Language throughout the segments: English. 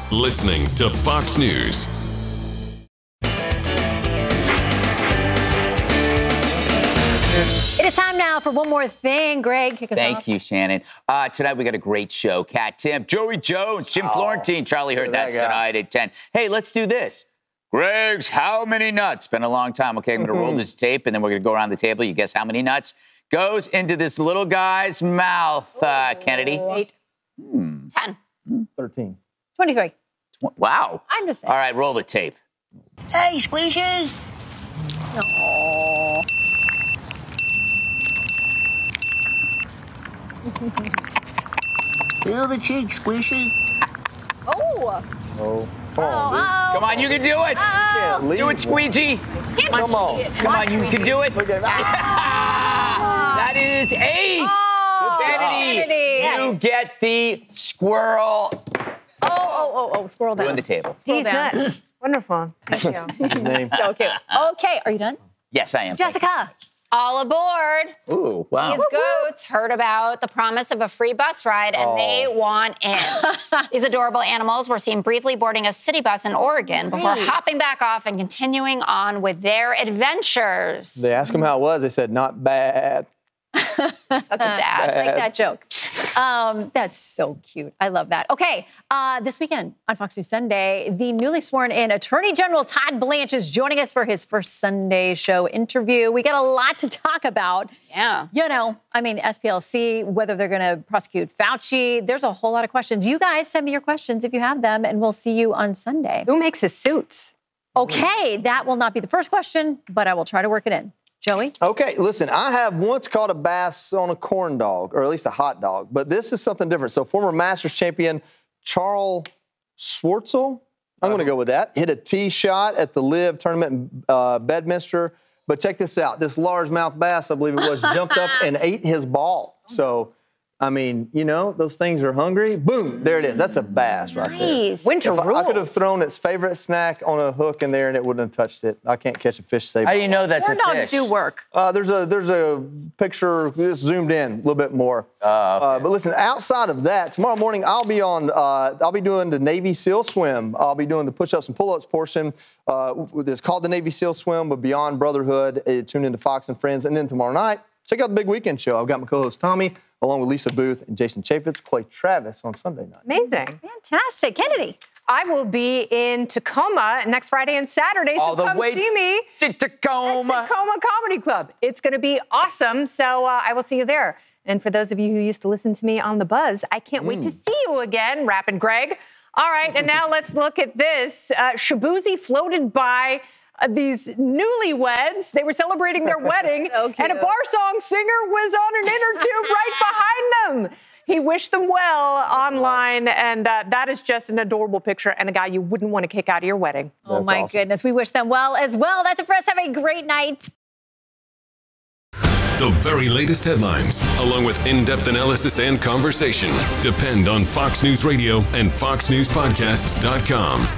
listening to Fox News. It is time now for one more thing. Greg, kick us off. Thank you, Shannon. Tonight we got a great show. Kat Tim, Joey Jones, Jim Florentine. Charlie heard that tonight at 10. Hey, let's do this. Greg's How Many Nuts? Been a long time. Okay, I'm going to roll this tape, and then we're going to go around the table. You guess how many nuts goes into this little guy's mouth, Kennedy? 8. 10. 13. 23. Wow. I'm just saying. All right, roll the tape. Hey, Squeezy. Aww. Feel the cheek, Squeezy. Oh. Oh. Come on, dude. Come on, you can do it. Can't leave Do it, Squeegee. Come on. Come on, you can do it. Look at That is 8. Oh, Kennedy, you get the squirrel. Squirrel down. Ruin the table. Squirrel These down. nuts. Wonderful. Thank you. his name. So cute. Okay, are you done? Yes, I am. Jessica. All aboard. Ooh, wow. These goats heard about the promise of a free bus ride and they want in. These adorable animals were seen briefly boarding a city bus in Oregon before hopping back off and continuing on with their adventures. They asked him how it was. They said, not bad. Such a dad. I like that joke. That's so cute. I love that. Okay, this weekend on Fox News Sunday, the newly sworn in Attorney General Todd Blanche is joining us for his first Sunday show interview. We got a lot to talk about. Yeah. You know, I mean, SPLC, whether they're going to prosecute Fauci. There's a whole lot of questions. You guys send me your questions if you have them, and we'll see you on Sunday. Who makes his suits? Okay, that will not be the first question, but I will try to work it in. Joey? Okay, listen, I have once caught a bass on a corn dog, or at least a hot dog, but this is something different. So former Masters champion Charles Schwartzel, I'm going to go with that, hit a tee shot at the LIV tournament in Bedminster. But check this out. This largemouth bass, I believe it was, jumped up and ate his ball. So, I mean, you know, those things are hungry. Boom, there it is. That's a bass right there. Winter rules. I could have thrown its favorite snack on a hook in there and it wouldn't have touched it. I can't catch a fish safe. How do you know that's Corn a dogs fish? do work. There's a picture just zoomed in a little bit more. Okay. But listen, outside of that, tomorrow morning I'll be doing the Navy SEAL swim. I'll be doing the push-ups and pull-ups portion. It's called the Navy SEAL swim, but Beyond Brotherhood. Tune into Fox and Friends, and then tomorrow night check out the Big Weekend Show. I've got my co-host Tommy, along with Lisa Booth and Jason Chaffetz, Clay Travis on Sunday night. Amazing. Fantastic. Kennedy? I will be in Tacoma next Friday and Saturday, so All the come way see me to Tacoma. at Tacoma Comedy Club. It's going to be awesome, so I will see you there. And for those of you who used to listen to me on The Buzz, I can't wait to see you again, Rappin' Greg. All right, and now let's look at this. Shaboozey floated by these newlyweds. They were celebrating their wedding, So cute. and a bar song singer was on an inner tube right behind them. He wished them well online, and that is just an adorable picture and a guy you wouldn't want to kick out of your wedding. Oh, That's my awesome. goodness. We wish them well as well. That's it for us. Have a great night. The very latest headlines, along with in-depth analysis and conversation, depend on Fox News Radio and FoxNewsPodcasts.com.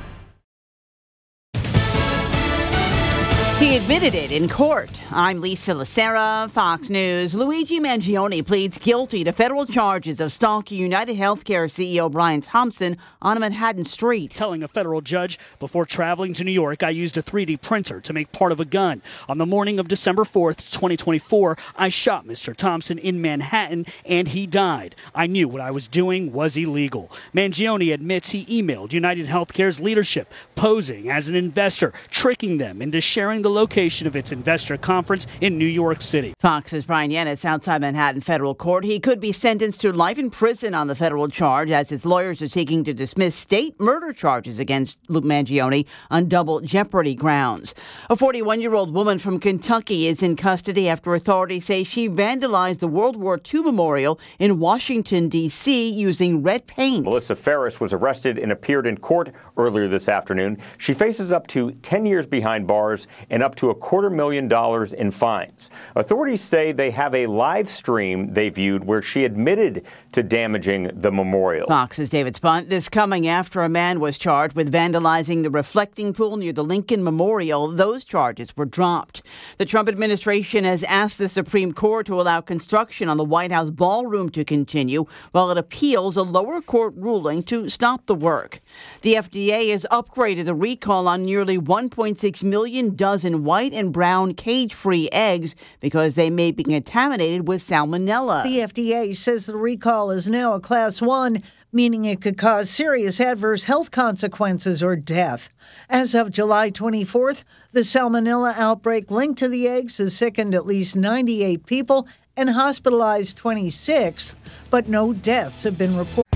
He admitted it in court. I'm Lisa Lacera, Fox News. Luigi Mangione pleads guilty to federal charges of stalking United Healthcare CEO Brian Thompson on Manhattan Street. Telling a federal judge, before traveling to New York, I used a 3D printer to make part of a gun. On the morning of December 4th, 2024, I shot Mr. Thompson in Manhattan and he died. I knew what I was doing was illegal. Mangione admits he emailed United Healthcare's leadership, posing as an investor, tricking them into sharing the location of its investor conference in New York City. Fox's Brian Yennis outside Manhattan federal court. He could be sentenced to life in prison on the federal charge as his lawyers are seeking to dismiss state murder charges against Mangione on double jeopardy grounds. A 41-year-old woman from Kentucky is in custody after authorities say she vandalized the World War II memorial in Washington, D.C. using red paint. Melissa Ferris was arrested and appeared in court earlier this afternoon. She faces up to 10 years behind bars and up to $250,000 in fines. Authorities say they have a live stream they viewed where she admitted to damaging the memorial. Fox's David Spunt. This coming after a man was charged with vandalizing the reflecting pool near the Lincoln Memorial. Those charges were dropped. The Trump administration has asked the Supreme Court to allow construction on the White House ballroom to continue while it appeals a lower court ruling to stop the work. The FDA has upgraded the recall on nearly 1.6 million dozen white and brown cage-free eggs because they may be contaminated with salmonella. The FDA says the recall is now a Class 1, meaning it could cause serious adverse health consequences or death. As of July 24th, the salmonella outbreak linked to the eggs has sickened at least 98 people and hospitalized 26, but no deaths have been reported.